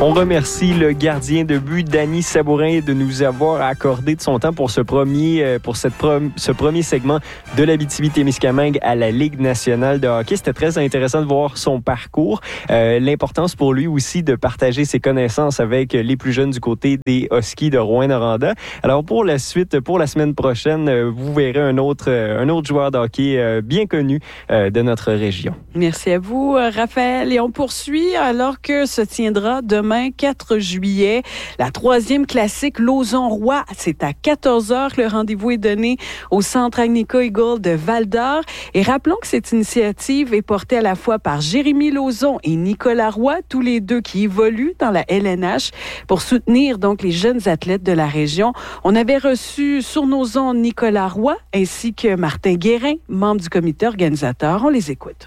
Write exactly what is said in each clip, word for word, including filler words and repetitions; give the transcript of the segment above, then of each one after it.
On remercie le gardien de but, Danny Sabourin, de nous avoir accordé de son temps pour ce premier, pour cette prom- ce premier segment de l'Abitibi-Témiscamingue à la Ligue nationale de hockey. C'était très intéressant de voir son parcours. Euh, l'importance pour lui aussi de partager ses connaissances avec les plus jeunes du côté des Huskies de Rouyn-Noranda. Alors pour la suite, pour la semaine prochaine, vous verrez un autre, un autre joueur de hockey bien connu de notre région. Merci à vous, Raphaël. Et on poursuit alors que se tiendra demain, quatre juillet, la troisième classique Lauson-Roy. C'est à quatorze heures que le rendez-vous est donné au Centre Agnica Eagle de Val-d'Or. Et rappelons que cette initiative est portée à la fois par Jérémy Lauzon et Nicolas Roy, tous les deux qui évoluent dans la L N H pour soutenir donc les jeunes athlètes de la région. On avait reçu sur nos ondes Nicolas Roy ainsi que Martin Guérin, membre du comité organisateur. On les écoute.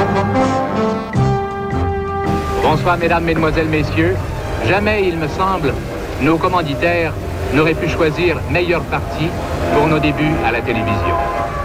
Bonsoir, mesdames, mesdemoiselles, messieurs. Jamais, il me semble, nos commanditaires n'auraient pu choisir meilleur parti pour nos débuts à la télévision.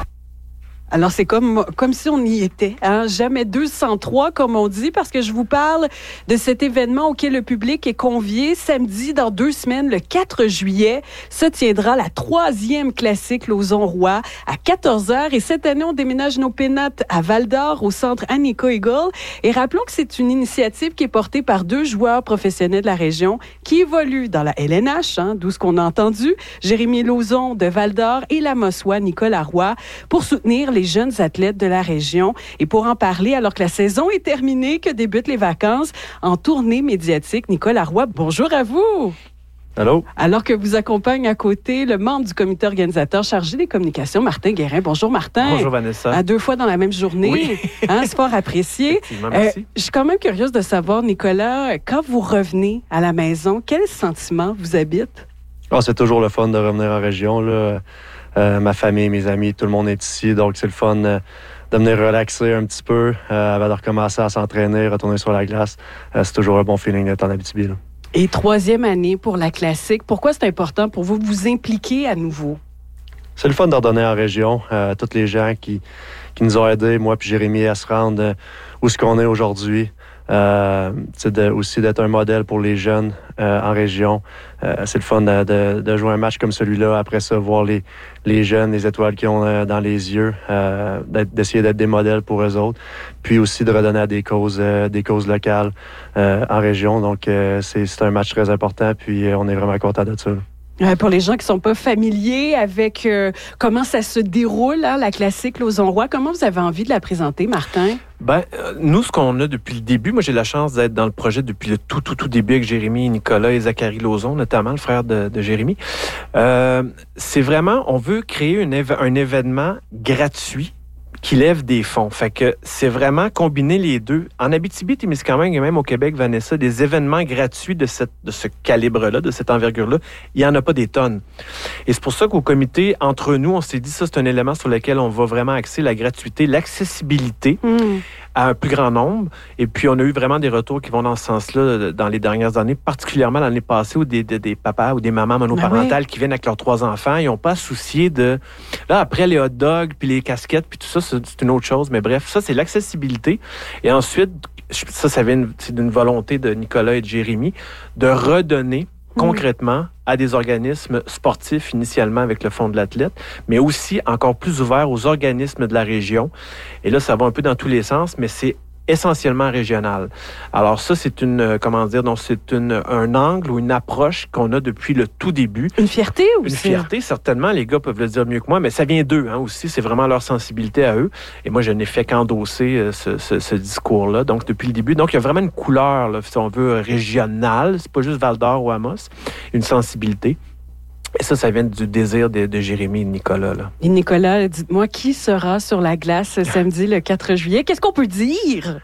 Alors, c'est comme, comme si on y était, hein? Jamais deux cent trois, comme on dit, parce que je vous parle de cet événement auquel le public est convié. Samedi, dans deux semaines, le quatre juillet, se tiendra la troisième classique Lauson-Roy à quatorze heures. Et cette année, on déménage nos pénates à Val-d'Or, au Centre Agnica Eagle. Et rappelons que c'est une initiative qui est portée par deux joueurs professionnels de la région qui évoluent dans la L N H, hein, d'où ce qu'on a entendu, Jérémy Lauzon de Val-d'Or et la Mossois Nicolas Roy, pour soutenir les jeunes athlètes de la région. Et pour en parler, alors que la saison est terminée, que débutent les vacances en tournée médiatique, Nicolas Roy, bonjour à vous. Allô? Alors que vous accompagne à côté le membre du comité organisateur chargé des communications, Martin Guérin. Bonjour Martin. Bonjour Vanessa. À deux fois dans la même journée. Oui. Hein, c'est fort apprécié. Merci. Euh, je suis quand même curieuse de savoir, Nicolas, quand vous revenez à la maison, quel sentiment vous habite? Oh, c'est toujours le fun de revenir en région, là. Euh, ma famille, mes amis, tout le monde est ici, donc c'est le fun euh, de venir relaxer un petit peu euh, avant de recommencer à s'entraîner, retourner sur la glace. Euh, c'est toujours un bon feeling d'être en Abitibi, là. Et troisième année pour la classique. Pourquoi c'est important pour vous de vous impliquer à nouveau? C'est le fun de redonner en région à tous les gens qui, qui nous ont aidés, moi puis Jérémy, à se rendre euh, où ce qu'on est aujourd'hui. Euh, c'est de, aussi d'être un modèle pour les jeunes euh, en région. Euh, c'est le fun de, de, de jouer un match comme celui-là. Après ça, voir les, les jeunes, les étoiles qu'ils ont euh, dans les yeux, euh, d'être, d'essayer d'être des modèles pour eux autres. Puis aussi de redonner à des causes, euh, des causes locales euh, en région. Donc, euh, c'est, c'est un match très important. Puis, euh, on est vraiment content de ça. Euh, pour les gens qui ne sont pas familiers avec euh, comment ça se déroule, hein, la classique Lauson-Roy, comment vous avez envie de la présenter, Martin? Ben, euh, nous, ce qu'on a depuis le début, moi, j'ai la chance d'être dans le projet depuis le tout, tout, tout début avec Jérémy, Nicolas et Zachary Lauzon, notamment le frère de, de Jérémy. Euh, c'est vraiment, on veut créer un, éve- un événement gratuit qui lève des fonds. Fait que c'est vraiment combiner les deux. En Abitibi-Témiscamingue et même au Québec, Vanessa, des événements gratuits de, cette, de ce calibre-là, de cette envergure-là, il n'y en a pas des tonnes. Et c'est pour ça qu'au comité, entre nous, on s'est dit, ça, c'est un élément sur lequel on va vraiment axer la gratuité, l'accessibilité mmh. à un plus grand nombre. Et puis, on a eu vraiment des retours qui vont dans ce sens-là dans les dernières années, particulièrement l'année passée, où des, des, des papas ou des mamans monoparentales ah oui. qui viennent avec leurs trois enfants, ils n'ont pas à soucier de... Là, après, les hot dogs, puis les casquettes, puis tout ça, c'est une autre chose. Mais bref, ça, c'est l'accessibilité. Et ensuite, ça, ça vient c'est d'une volonté de Nicolas et de Jérémy de redonner concrètement à des organismes sportifs, initialement avec le Fonds de l'athlète, mais aussi encore plus ouvert aux organismes de la région. Et là, ça va un peu dans tous les sens, mais c'est essentiellement régional. Alors ça, c'est une, comment dire, donc c'est une, un angle ou une approche qu'on a depuis le tout début. Une fierté aussi. Une fierté, certainement. Les gars peuvent le dire mieux que moi, mais ça vient d'eux, hein, aussi. C'est vraiment leur sensibilité à eux. Et moi, je n'ai fait qu'endosser euh, ce, ce, ce discours-là, donc depuis le début. Donc, il y a vraiment une couleur, là, si on veut, régionale. C'est pas juste Val-d'Or ou Amos. Une sensibilité. Et ça, ça vient du désir de, de Jérémy et de Nicolas. Là. Et Nicolas, dites-moi, qui sera sur la glace samedi le quatre juillet? Qu'est-ce qu'on peut dire?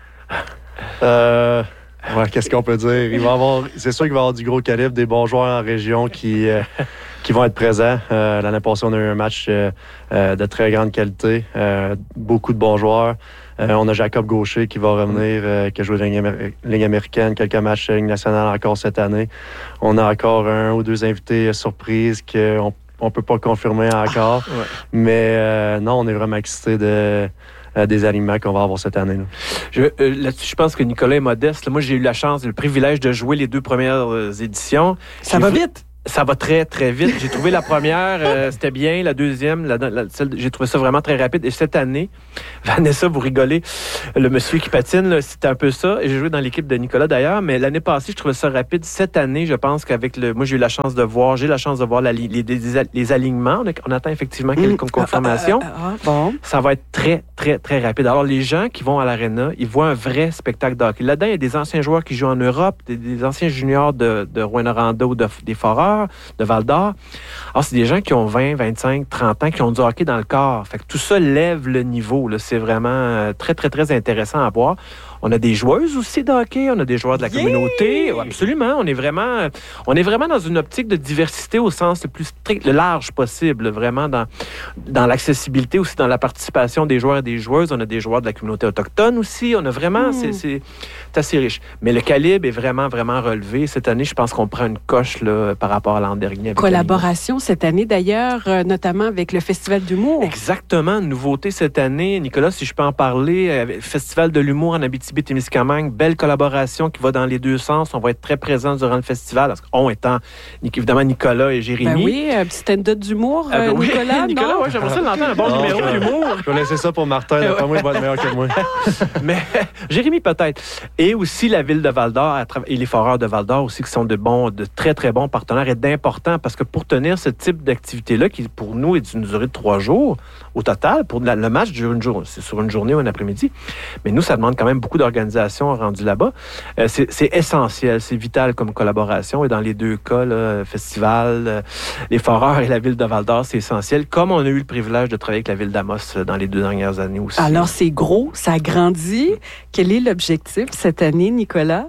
Euh, ouais, qu'est-ce qu'on peut dire? Il va y avoir, c'est sûr qu'il va y avoir du gros calibre, des bons joueurs en région qui, euh, qui vont être présents. Euh, l'année passée, on a eu un match euh, euh, de très grande qualité. Euh, beaucoup de bons joueurs. Euh, on a Jacob Gaucher qui va revenir, euh, qui a joué la Ligue, Améri- Ligue américaine, quelques matchs de Ligue nationale encore cette année. On a encore un ou deux invités euh, surprises qu'on on peut pas confirmer encore. Ah, ouais. Mais euh, non, on est vraiment excités de, euh, des alignements qu'on va avoir cette année. Là. Je, euh, là-dessus, je pense que Nicolas est modeste. Là, moi, j'ai eu la chance, le privilège de jouer les deux premières euh, éditions. Ça j'ai va vu... vite. Ça va très, très vite. J'ai trouvé la première, euh, c'était bien. La deuxième, la, la, celle, j'ai trouvé ça vraiment très rapide. Et cette année, Vanessa, vous rigolez, le monsieur qui patine, là, c'était un peu ça. Et j'ai joué dans l'équipe de Nicolas d'ailleurs. Mais l'année passée, je trouvais ça rapide. Cette année, je pense qu'avec le... Moi, j'ai eu la chance de voir, j'ai la chance de voir la, les, les, les alignements. On, a, on attend effectivement quelques mmh. confirmations. Ah, ah, ah, bon. Ça va être très, très, très rapide. Alors, les gens qui vont à l'Arena, ils voient un vrai spectacle de hockey. Là-dedans, il y a des anciens joueurs qui jouent en Europe, des, des anciens juniors de, de Rouyn-Noranda ou de, des Foreurs, de Val-d'Or. Alors, c'est des gens qui ont vingt, vingt-cinq, trente ans, qui ont du hockey dans le corps. Fait que tout ça lève le niveau. Là. C'est vraiment très, très, très intéressant à voir. On a des joueuses aussi de hockey, on a des joueurs de la yeah! communauté. Absolument. On est vraiment, on est vraiment dans une optique de diversité au sens le plus strict, le large possible, vraiment dans, dans l'accessibilité aussi, dans la participation des joueurs et des joueuses. On a des joueurs de la communauté autochtone aussi. On a vraiment, mm. c'est, c'est, c'est assez riche. Mais le calibre est vraiment, vraiment relevé. Cette année, je pense qu'on prend une coche là, par rapport à l'an dernier. Avec collaboration cette année d'ailleurs, euh, notamment avec le Festival d'humour. Exactement. Une nouveauté cette année. Nicolas, si je peux en parler, euh, Festival de l'humour en Abitibi-Témiscamingue, belle collaboration qui va dans les deux sens. On va être très présents durant le festival. Parce qu'on étant évidemment Nicolas et Jérémy. Ben oui, un petit stand-up d'humour, euh, euh, Nicolas. Oui. Nicolas, ouais, j'aimerais ça l'entendre un bon non, numéro je, d'humour. Je vais laisser ça pour Martin. Là, pas moi, il va être meilleur que moi. Mais Jérémy peut-être. Et aussi la ville de Val-d'Or et les Foreurs de Val-d'Or aussi qui sont de bons, de très très bons partenaires et d'importants parce que pour tenir ce type d'activité-là, qui pour nous est d'une durée de trois jours au total, pour la, le match dure une journée, c'est sur une journée ou un après-midi, mais nous, ça demande quand même beaucoup d'organisation rendue là-bas. Euh, c'est, c'est essentiel, c'est vital comme collaboration et dans les deux cas, là, festival, euh, les Foreurs et la ville de Val-d'Or, c'est essentiel, comme on a eu le privilège de travailler avec la ville d'Amos dans les deux dernières années aussi. Alors, c'est gros, ça grandit. Quel est l'objectif cette année, Nicolas?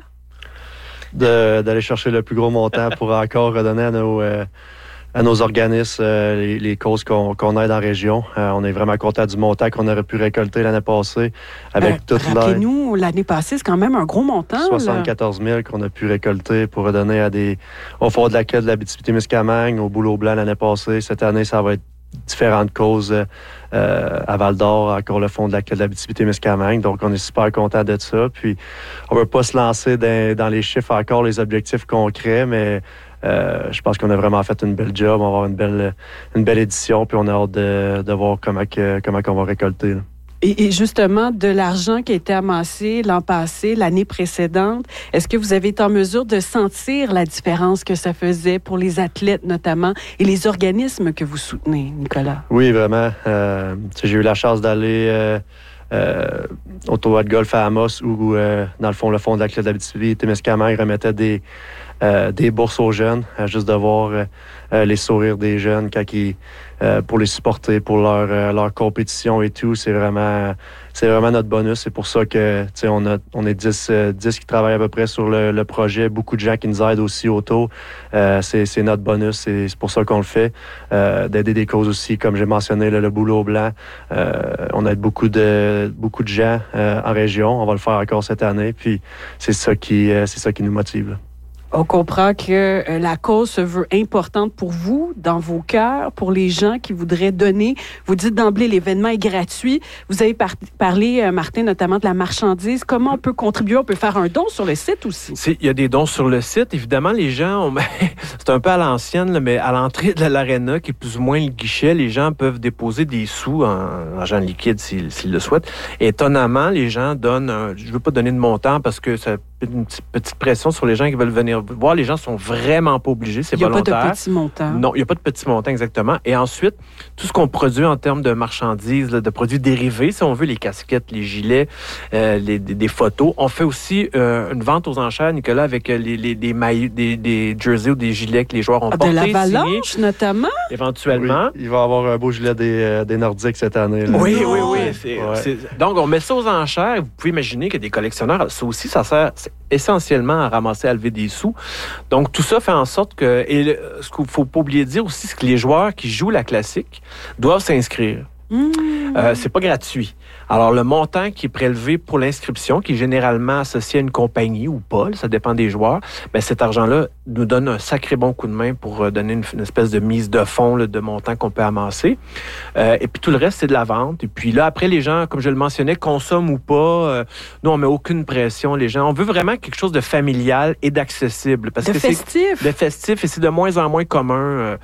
De, d'aller chercher le plus gros montant pour encore redonner à nos... Euh, à nos organismes, euh, les, les causes qu'on, qu'on aide en région. Euh, on est vraiment content du montant qu'on aurait pu récolter l'année passée. Avec euh, toute rappelez-nous, l'année passée, c'est quand même un gros montant. soixante-quatorze mille qu'on a pu récolter pour redonner à des, au fond de la quête de l'Abitibi-Témiscamingue, au Boulot Blanc l'année passée. Cette année, ça va être différentes causes euh, à Val-d'Or, encore le fond de la quête de l'Abitibi-Témiscamingue. Donc, on est super content de ça. Puis, on ne veut pas se lancer dans, dans les chiffres encore, les objectifs concrets, mais Euh, je pense qu'on a vraiment fait une belle job. On va avoir une belle, une belle édition, puis on a hâte de, de voir comment, que, comment on va récolter. Là. Et, et justement, de l'argent qui a été amassé l'an passé, l'année précédente, est-ce que vous avez été en mesure de sentir la différence que ça faisait pour les athlètes notamment et les organismes que vous soutenez, Nicolas? Oui, vraiment. Euh, j'ai eu la chance d'aller... Euh, Euh, au tournoi de golf à Amos où, euh, dans le fond, le fond de la Club d'Abitibi-Témiscamingue remettait des, euh, des bourses aux jeunes, euh, juste de voir euh, les sourires des jeunes quand ils, euh, pour les supporter, pour leur, euh, leur compétition et tout. C'est vraiment, c'est vraiment notre bonus. C'est pour ça que, tu sais, on, a, on est dix, euh, dix qui travaillent à peu près sur le, le projet. Beaucoup de gens qui nous aident aussi autour. Euh, c'est, c'est notre bonus. C'est, c'est pour ça qu'on le fait. Euh, d'aider des causes aussi, comme j'ai mentionné, là, le Boulot Blanc. Euh, on aide beaucoup de, beaucoup de gens euh, en région. On va le faire encore cette année. Puis c'est ça qui, euh, c'est ça qui nous motive. Là. On comprend que euh, la cause se veut importante pour vous, dans vos cœurs, pour les gens qui voudraient donner. Vous dites d'emblée, l'événement est gratuit. Vous avez par- parlé, euh, Martin, notamment de la marchandise. Comment on peut contribuer? On peut faire un don sur le site aussi. Il y a des dons sur le site. Évidemment, les gens, ont, c'est un peu à l'ancienne, là, mais à l'entrée de l'aréna, qui est plus ou moins le guichet, les gens peuvent déposer des sous en argent liquide s'ils, s'ils le souhaitent. Et étonnamment, les gens donnent, un, je ne veux pas donner de montant parce que ça une petite pression sur les gens qui veulent venir voir. Les gens sont vraiment pas obligés, c'est volontaire. Il n'y a pas de petit montant. Non, il n'y a pas de petit montant, exactement. Et ensuite, tout ce qu'on produit en termes de marchandises, là, de produits dérivés, si on veut, les casquettes, les gilets, euh, les, des, des photos. On fait aussi euh, une vente aux enchères, Nicolas, avec les, les, des maillots, des, des jerseys ou des gilets que les joueurs ont ah, portés. De l'Avalanche, signés, notamment? Éventuellement. Oui, il va y avoir un beau gilet des, euh, des Nordiques cette année. Là. Oui, oui, oui. C'est, ouais. c'est... Donc, on met ça aux enchères. Vous pouvez imaginer que des collectionneurs, ça aussi, ça sert essentiellement à ramasser, à lever des sous. Donc, tout ça fait en sorte que... Et le, ce qu'il ne faut pas oublier de dire aussi, c'est que les joueurs qui jouent la classique doivent s'inscrire. Mmh. Euh, c'est pas gratuit. Alors, le montant qui est prélevé pour l'inscription, qui est généralement associé à une compagnie ou pas, là, ça dépend des joueurs, bien, cet argent-là nous donne un sacré bon coup de main pour donner une, une espèce de mise de fonds là, de montant qu'on peut amasser. Euh, et puis, tout le reste, c'est de la vente. Et puis là, après, les gens, comme je le mentionnais, consomment ou pas, euh, nous, on met aucune pression. Les gens, on veut vraiment quelque chose de familial et d'accessible. Parce de que festif. C'est de festif et c'est de moins en moins commun euh,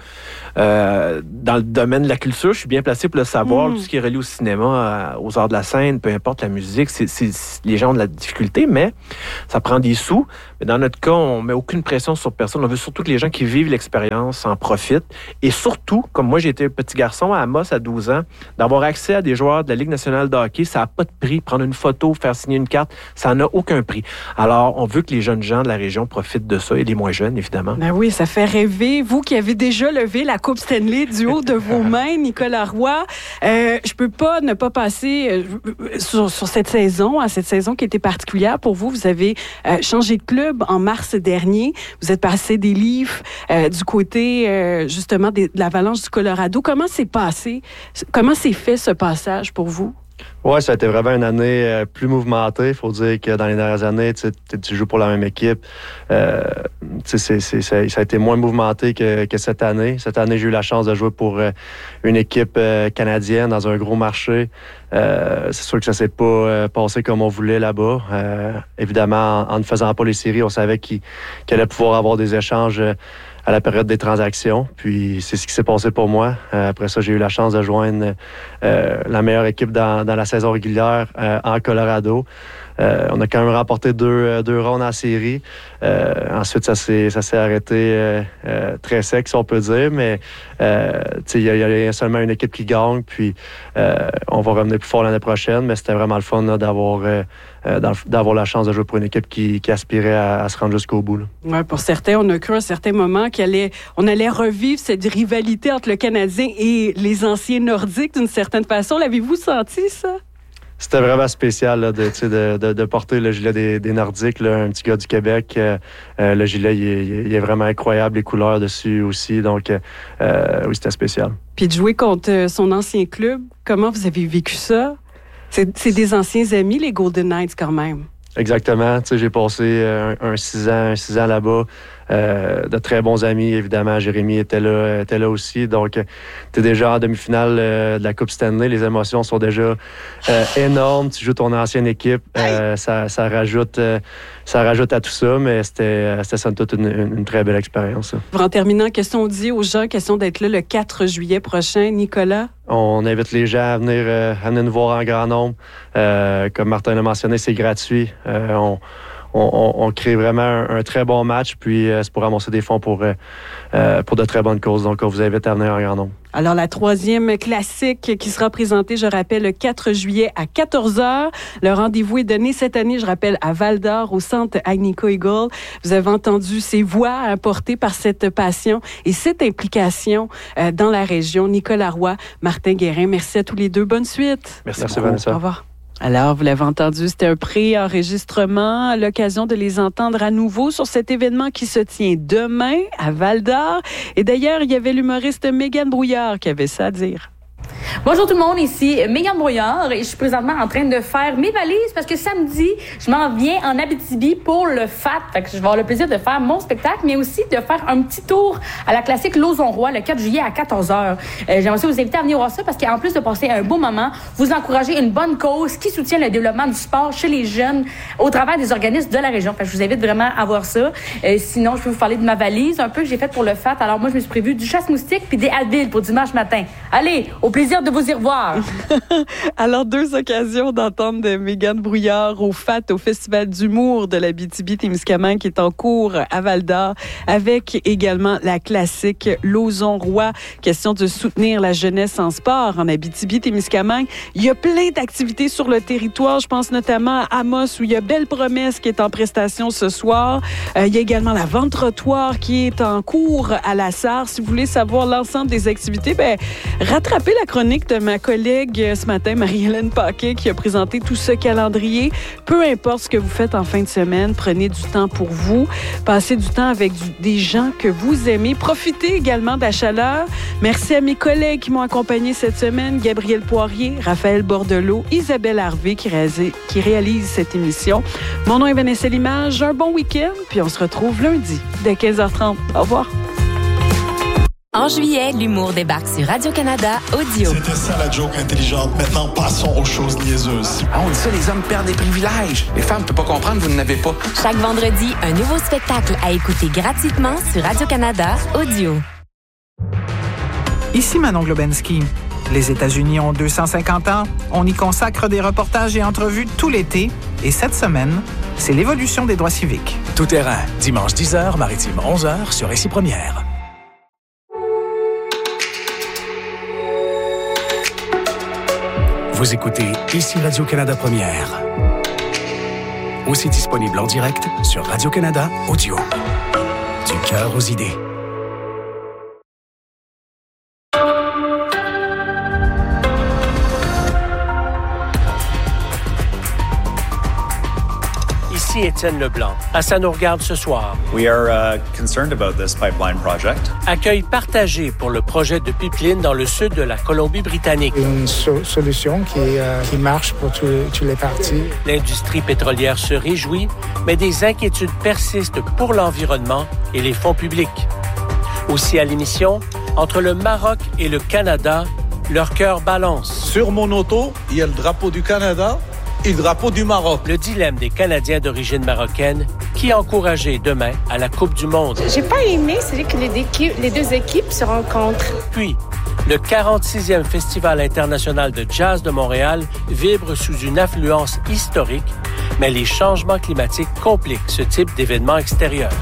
euh, dans le domaine de la culture. Je suis bien placé pour le savoir. Mm. Tout ce qui est relié au cinéma, aux arts de la scène, peu importe la musique, c'est, c'est, c'est, les gens ont de la difficulté, mais ça prend des sous. Mais dans notre cas, on met aucune pression sur personne. On veut surtout que les gens qui vivent l'expérience en profitent. Et surtout, comme moi, j'ai été petit garçon à Amos à douze ans, d'avoir accès à des joueurs de la Ligue nationale de hockey, ça n'a pas de prix. Prendre une photo, faire signer une carte, ça n'a aucun prix. Alors, on veut que les jeunes gens de la région profitent de ça, et les moins jeunes, évidemment. Ben oui, ça fait rêver. Vous qui avez déjà levé la Coupe Stanley du haut de vos mains, Nicolas Roy, euh, je peux pas ne pas passer euh, sur, sur cette saison, à cette saison qui était particulière pour vous. Vous avez euh, changé de club en mars dernier. Vous êtes passé des Leafs euh, du côté, euh, justement, des, de l'Avalanche du Colorado. Comment s'est passé? Comment s'est fait ce passage pour vous? Oui, ça a été vraiment une année euh, plus mouvementée. Il faut dire que dans les dernières années, tu joues pour la même équipe. Euh, c'est, c'est, ça, ça a été moins mouvementé que, que cette année. Cette année, j'ai eu la chance de jouer pour euh, une équipe euh, canadienne dans un gros marché. Euh, c'est sûr que ça ne s'est pas euh, passé comme on voulait là-bas. Euh, évidemment, en, en ne faisant pas les séries, on savait qu'il, qu'il allait pouvoir avoir des échanges euh, à la période des transactions. Puis c'est ce qui s'est passé pour moi. Euh, après ça, j'ai eu la chance de joindre euh, la meilleure équipe dans, dans la saison régulière euh, en Colorado. Euh, on a quand même remporté deux, deux rondes en série. Euh, ensuite, ça s'est, ça s'est arrêté euh, euh, très sec, si on peut dire. Mais euh, il y, y a seulement une équipe qui gagne. Puis euh, on va revenir plus fort l'année prochaine. Mais c'était vraiment le fun là, d'avoir, euh, d'avoir la chance de jouer pour une équipe qui, qui aspirait à, à se rendre jusqu'au bout. Ouais, pour certains, on a cru à un certain moment qu'on allait, on allait revivre cette rivalité entre le Canadien et les anciens Nordiques d'une certaine façon. L'avez-vous senti, ça? C'était vraiment spécial là, de, de, de, de porter le gilet des, des Nordiques, là, un petit gars du Québec. Euh, le gilet, il est, il est vraiment incroyable, les couleurs dessus aussi. Donc, euh, oui, c'était spécial. Puis de jouer contre son ancien club, comment vous avez vécu ça? C'est, c'est des anciens amis, les Golden Knights, quand même. Exactement. Tu sais, j'ai passé un, un six ans, un six ans là-bas. Euh, de très bons amis, évidemment. Jérémy était là, était là aussi. Donc, tu es déjà en demi-finale euh, de la Coupe Stanley. Les émotions sont déjà euh, énormes. Tu joues ton ancienne équipe. Euh, ça, ça, rajoute, euh, ça rajoute à tout ça, mais c'était, c'était somme toute une, une, une très belle expérience. En terminant, question dit aux gens, question d'être là le quatre juillet prochain. Nicolas? On invite les gens à venir, euh, à venir nous voir en grand nombre. Euh, comme Martin l'a mentionné, c'est gratuit. Euh, on On, on, on crée vraiment un, un très bon match, puis euh, c'est pour ramasser des fonds pour, euh, pour de très bonnes causes. Donc, on vous invite à venir en grand nombre. Alors, la troisième classique qui sera présentée, je rappelle, le quatre juillet à quatorze heures. Le rendez-vous est donné cette année, je rappelle, à Val-d'Or, au centre Agnico Eagle. Vous avez entendu ces voix portées par cette passion et cette implication euh, dans la région. Nicolas Roy, Martin Guérin, merci à tous les deux. Bonne suite. Merci, merci Vanessa. Au revoir. Alors, vous l'avez entendu, c'était un pré-enregistrement, l'occasion de les entendre à nouveau sur cet événement qui se tient demain à Val-d'Or. Et d'ailleurs, il y avait l'humoriste Mégane Brouillard qui avait ça à dire. Bonjour tout le monde, ici Mégane Brouillard et je suis présentement en train de faire mes valises parce que samedi, je m'en viens en Abitibi pour le F A T. Fait que je vais avoir le plaisir de faire mon spectacle, mais aussi de faire un petit tour à la classique Lauson-Roy le quatre juillet à quatorze heures. Euh, j'aimerais aussi vous inviter à venir voir ça parce qu'en plus de passer un beau moment, vous encouragez une bonne cause qui soutient le développement du sport chez les jeunes au travers des organismes de la région. Fait que je vous invite vraiment à voir ça. Euh, sinon, je peux vous parler de ma valise un peu que j'ai faite pour le F A T. Alors moi, je me suis prévu du chasse-moustique puis des Advil pour dimanche matin. Allez, au plaisir de vous y revoir. Alors, deux occasions d'entendre de Mégane Brouillard au F A T, au Festival d'humour de l'Abitibi-Témiscamingue qui est en cours à Val-d'Or, avec également la classique Lauson-Roy. Question de soutenir la jeunesse en sport en Abitibi-Témiscamingue. Il y a plein d'activités sur le territoire. Je pense notamment à Amos où il y a Belle Promesse qui est en prestation ce soir. Euh, il y a également la vente trottoir qui est en cours à la Sarre. Si vous voulez savoir l'ensemble des activités, ben rattrapez la chronique chronique de ma collègue euh, ce matin, Marie-Hélène Paquet, qui a présenté tout ce calendrier. Peu importe ce que vous faites en fin de semaine, prenez du temps pour vous. Passez du temps avec du, des gens que vous aimez. Profitez également de la chaleur. Merci à mes collègues qui m'ont accompagné cette semaine, Gabriel Poirier, Raphaël Bordelot, Isabelle Harvey qui réalise, qui réalise cette émission. Mon nom est Vanessa Limage. Un bon week-end, puis on se retrouve lundi dès quinze heures trente. Au revoir. En juillet, l'humour débarque sur Radio-Canada Audio. C'était ça la joke intelligente. Maintenant, passons aux choses niaiseuses. Ah, on dit ça, les hommes perdent des privilèges. Les femmes ne peuvent pas comprendre, vous n'en avez pas. Chaque vendredi, un nouveau spectacle à écouter gratuitement sur Radio-Canada Audio. Ici Manon Globensky. Les États-Unis ont deux cent cinquante ans. On y consacre des reportages et entrevues tout l'été. Et cette semaine, c'est l'évolution des droits civiques. Tout terrain, dimanche dix heures, maritime onze heures sur Récit Première. Vous écoutez Ici Radio-Canada Première. Aussi disponible en direct sur Radio-Canada Audio. Du cœur aux idées. Ici Étienne Leblanc. À Ça nous regarde ce soir. We are uh, concerned about this pipeline project. Accueil partagé pour le projet de pipeline dans le sud de la Colombie-Britannique. Une so- solution qui, euh, qui marche pour tous les, les parties. L'industrie pétrolière se réjouit, mais des inquiétudes persistent pour l'environnement et les fonds publics. Aussi à l'émission, entre le Maroc et le Canada, leur cœur balance. Sur mon auto, il y a le drapeau du Canada et le drapeau du Maroc. Le dilemme des Canadiens d'origine marocaine, qui encourager demain à la Coupe du Monde. J'ai pas aimé, c'est que les, équipes, les deux équipes se rencontrent. Puis, le quarante-sixième Festival international de jazz de Montréal vibre sous une affluence historique, mais les changements climatiques compliquent ce type d'événement extérieur.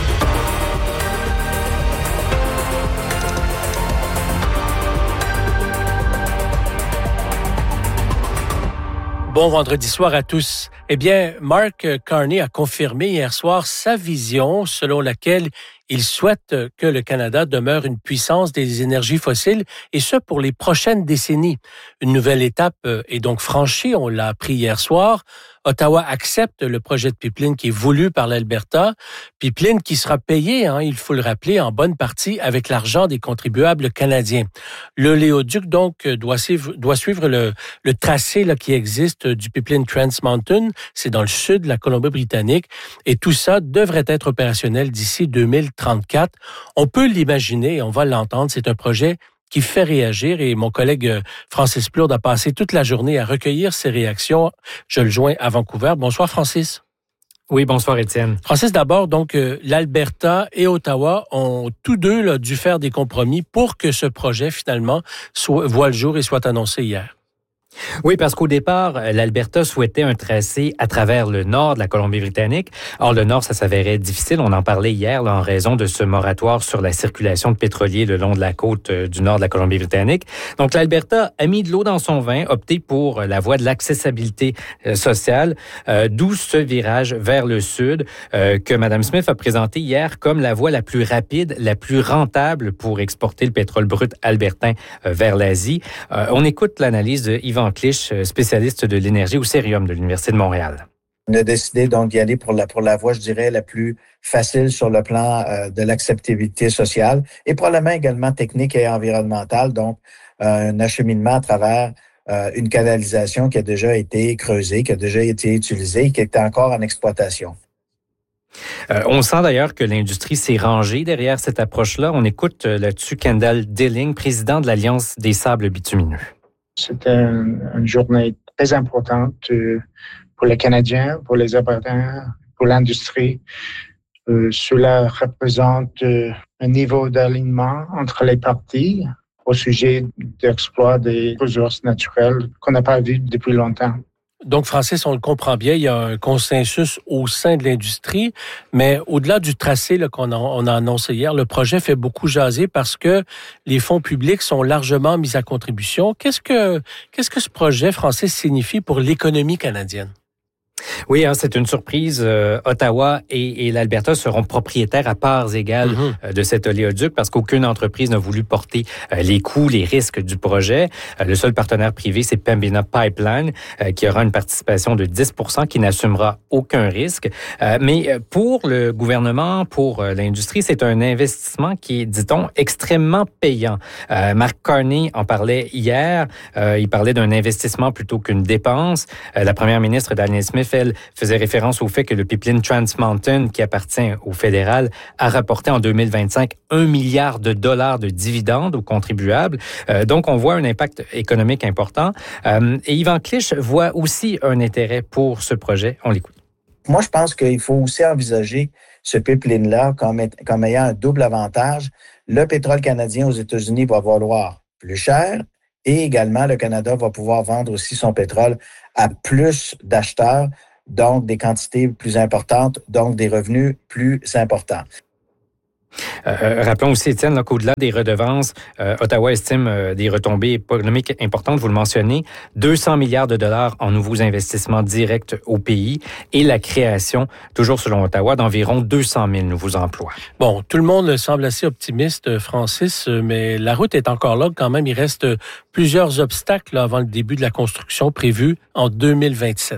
Bon vendredi soir à tous. Eh bien, Mark Carney a confirmé hier soir sa vision selon laquelle il souhaite que le Canada demeure une puissance des énergies fossiles, et ce pour les prochaines décennies. Une nouvelle étape est donc franchie, on l'a appris hier soir. Ottawa accepte le projet de pipeline qui est voulu par l'Alberta, pipeline qui sera payé, hein, il faut le rappeler, en bonne partie avec l'argent des contribuables canadiens. Le Léoduc, donc, doit suivre, doit suivre le, le tracé là, qui existe du pipeline Trans Mountain, c'est dans le sud de la Colombie-Britannique, et tout ça devrait être opérationnel d'ici deux mille trente-quatre. On peut l'imaginer, on va l'entendre, c'est un projet qui fait réagir, et mon collègue Francis Plourde a passé toute la journée à recueillir ces réactions. Je le joins à Vancouver. Bonsoir, Francis. Oui, bonsoir, Étienne. Francis, d'abord, donc, euh, l'Alberta et Ottawa ont tous deux là, dû faire des compromis pour que ce projet, finalement, soit, voit le jour et soit annoncé hier. Oui, parce qu'au départ, l'Alberta souhaitait un tracé à travers le nord de la Colombie-Britannique. Or, le nord, ça s'avérait difficile. On en parlait hier là, en raison de ce moratoire sur la circulation de pétroliers le long de la côte euh, du nord de la Colombie-Britannique. Donc, l'Alberta a mis de l'eau dans son vin, opté pour la voie de l'accessibilité euh, sociale, euh, d'où ce virage vers le sud euh, que Mme Smith a présenté hier comme la voie la plus rapide, la plus rentable pour exporter le pétrole brut albertain euh, vers l'Asie. Euh, on écoute l'analyse de Yvan Clich, spécialiste de l'énergie au Cérium de l'Université de Montréal. On a décidé donc d'y aller pour la, pour la voie, je dirais, la plus facile sur le plan euh, de l'acceptabilité sociale et probablement également technique et environnementale, donc euh, un acheminement à travers euh, une canalisation qui a déjà été creusée, qui a déjà été utilisée et qui est encore en exploitation. Euh, on sent d'ailleurs que l'industrie s'est rangée derrière cette approche-là. On écoute euh, là-dessus Kendall Dilling, président de l'Alliance des sables bitumineux. C'était une, une journée très importante euh, pour les Canadiens, pour les Albertains, pour l'industrie. Euh, cela représente euh, un niveau d'alignement entre les parties au sujet d'exploit des ressources naturelles qu'on n'a pas vu depuis longtemps. Donc, Francis, on le comprend bien, il y a un consensus au sein de l'industrie, mais au-delà du tracé là, qu'on a, on a annoncé hier, le projet fait beaucoup jaser parce que les fonds publics sont largement mis à contribution. Qu'est-ce que, qu'est-ce que ce projet, Francis, signifie pour l'économie canadienne? Oui, hein, c'est une surprise. Euh, Ottawa et, et l'Alberta seront propriétaires à parts égales mm-hmm. euh, de cet oléoduc parce qu'aucune entreprise n'a voulu porter euh, les coûts, les risques du projet. Euh, le seul partenaire privé, c'est Pembina Pipeline, euh, qui aura une participation de dix pour cent, qui n'assumera aucun risque. Euh, mais pour le gouvernement, pour euh, l'industrie, c'est un investissement qui est, dit-on, extrêmement payant. Euh, Mark Carney en parlait hier. Euh, il parlait d'un investissement plutôt qu'une dépense. Euh, la première ministre, Danielle Smith, elle faisait référence au fait que le pipeline Trans Mountain, qui appartient au fédéral, a rapporté en deux mille vingt-cinq un milliard de dollars de dividendes aux contribuables. Euh, donc, on voit un impact économique important. Euh, et Yvan Clich voit aussi un intérêt pour ce projet. On l'écoute. Moi, je pense qu'il faut aussi envisager ce pipeline-là comme, comme ayant un double avantage. Le pétrole canadien aux États-Unis va valoir plus cher et également le Canada va pouvoir vendre aussi son pétrole à plus d'acheteurs, donc des quantités plus importantes, donc des revenus plus importants. Euh, rappelons aussi, Étienne, là, qu'au-delà des redevances, euh, Ottawa estime euh, des retombées économiques importantes, vous le mentionnez, deux cents milliards de dollars en nouveaux investissements directs au pays et la création, toujours selon Ottawa, d'environ deux cent mille nouveaux emplois. Bon, tout le monde semble assez optimiste, Francis, mais la route est encore là quand même. Il reste plusieurs obstacles là, avant le début de la construction prévue en deux mille vingt-sept.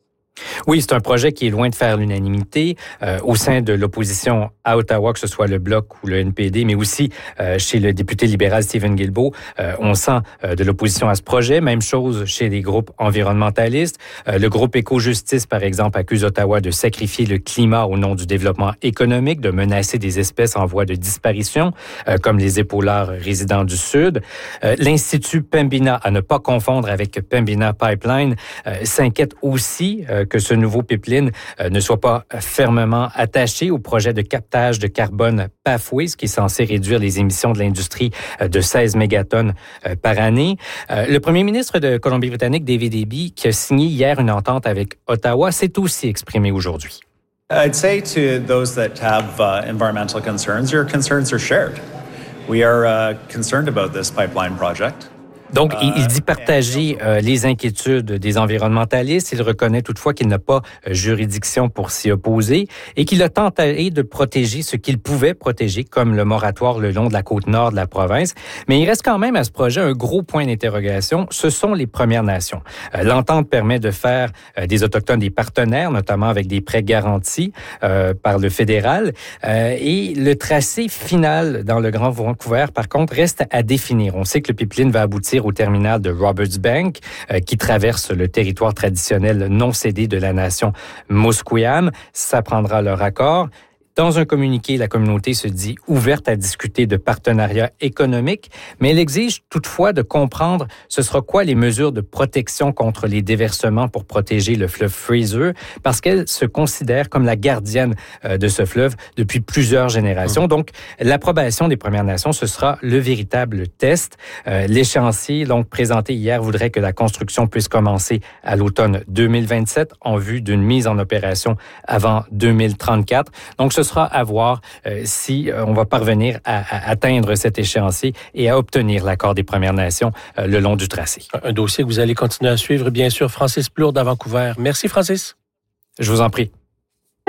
Oui, c'est un projet qui est loin de faire l'unanimité euh, au sein de l'opposition à Ottawa, que ce soit le Bloc ou le N P D, mais aussi euh, chez le député libéral Stephen Guilbeault. Euh, on sent euh, de l'opposition à ce projet. Même chose chez les groupes environnementalistes. Euh, le groupe Éco-Justice, par exemple, accuse Ottawa de sacrifier le climat au nom du développement économique, de menacer des espèces en voie de disparition, euh, comme les épaulards résidents du Sud. Euh, L'Institut Pembina, à ne pas confondre avec Pembina Pipeline, euh, s'inquiète aussi euh, que ce nouveau pipeline euh, ne soit pas fermement attaché au projet de captage de carbone Pathways, qui est censé réduire les émissions de l'industrie euh, de seize mégatonnes euh, par année. Euh, le premier ministre de Colombie-Britannique, David Eby, qui a signé hier une entente avec Ottawa, s'est aussi exprimé aujourd'hui. I'd say to those that have uh, environmental concerns, your concerns are shared. We are uh, concerned about this pipeline project. Donc, il dit partager euh, les inquiétudes des environnementalistes. Il reconnaît toutefois qu'il n'a pas euh, juridiction pour s'y opposer et qu'il a tenté de protéger ce qu'il pouvait protéger, comme le moratoire le long de la côte nord de la province. Mais il reste quand même à ce projet un gros point d'interrogation. Ce sont les Premières Nations. Euh, l'entente permet de faire euh, des Autochtones des partenaires, notamment avec des prêts garantis euh, par le fédéral. Euh, et le tracé final dans le Grand Vancouver, par contre, reste à définir. On sait que le pipeline va aboutir au terminal de Roberts Bank, euh, qui traverse le territoire traditionnel non cédé de la nation Musqueam. Ça prendra leur accord. Dans un communiqué, la communauté se dit ouverte à discuter de partenariats économiques, mais elle exige toutefois de comprendre ce sera quoi les mesures de protection contre les déversements pour protéger le fleuve Fraser, parce qu'elle se considère comme la gardienne de ce fleuve depuis plusieurs générations. Donc, l'approbation des Premières Nations, ce sera le véritable test. Euh, l'échéancier, donc présenté hier, voudrait que la construction puisse commencer à l'automne deux mille vingt-sept en vue d'une mise en opération avant deux mille trente-quatre. Donc, ce sera à voir euh, si euh, on va parvenir à, à atteindre cet échéancier et à obtenir l'accord des Premières Nations euh, le long du tracé. Un dossier que vous allez continuer à suivre, bien sûr. Francis Plourde à Vancouver. Merci, Francis. Je vous en prie.